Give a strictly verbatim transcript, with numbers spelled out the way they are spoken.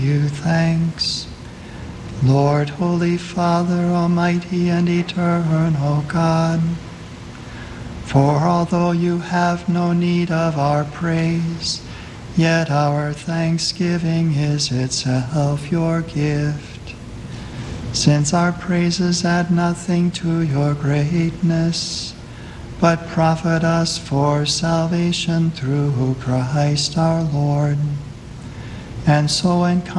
you thanks. Lord, Holy Father, Almighty and Eternal God, for although you have no need of our praise, yet our thanksgiving is itself your gift. Since our praises add nothing to your greatness, but profit us for salvation through Christ our Lord, and so in